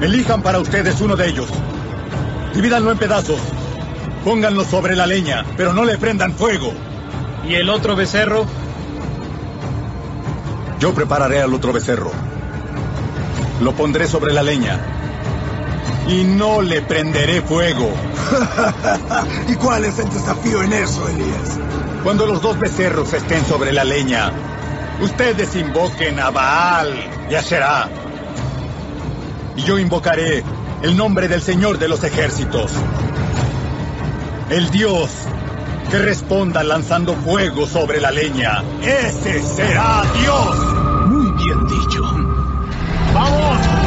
Elijan para ustedes uno de ellos. Divídanlo en pedazos. Pónganlo sobre la leña, pero no le prendan fuego. ¿Y el otro becerro? Yo prepararé al otro becerro. Lo pondré sobre la leña. Y no le prenderé fuego. ¿Y cuál es el desafío en eso, Elías? Cuando los dos becerros estén sobre la leña, ustedes invoquen a Baal y a Asherá. Y yo invocaré el nombre del Señor de los ejércitos. El Dios que responda lanzando fuego sobre la leña. ¡Ese será Dios! Muy bien dicho. ¡Vamos!